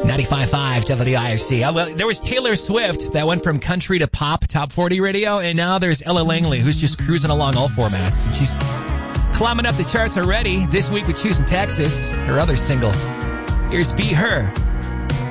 95.5 WIFC. Well, there was Taylor Swift that went from country to pop, top 40 radio, and now there's Ella Langley, who's just cruising along all formats. She's climbing up the charts already this week with Choosing Texas, her other single. Here's Be Her.